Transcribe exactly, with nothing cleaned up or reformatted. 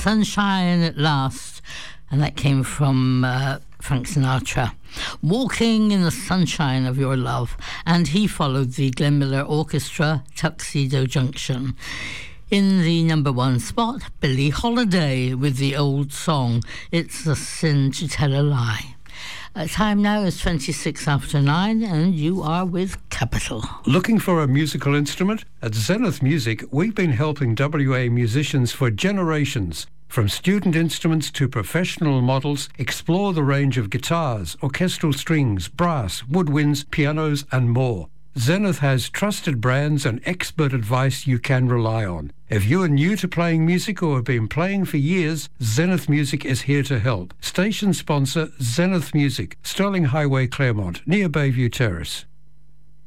Sunshine at Last, and that came from uh, Frank Sinatra. Walking in the Sunshine of Your Love, and he followed the Glenn Miller Orchestra, Tuxedo Junction. In the number one spot, Billie Holiday with the old song, It's a Sin to Tell a Lie. Uh, time now is twenty-six after nine, and you are with Capital. Looking for a musical instrument? At Zenith Music, we've been helping W A musicians for generations. From student instruments to professional models, explore the range of guitars, orchestral strings, brass, woodwinds, pianos, and more. Zenith has trusted brands and expert advice you can rely on. If you are new to playing music or have been playing for years, Zenith Music is here to help. Station sponsor Zenith Music, Sterling Highway, Claremont, near Bayview Terrace.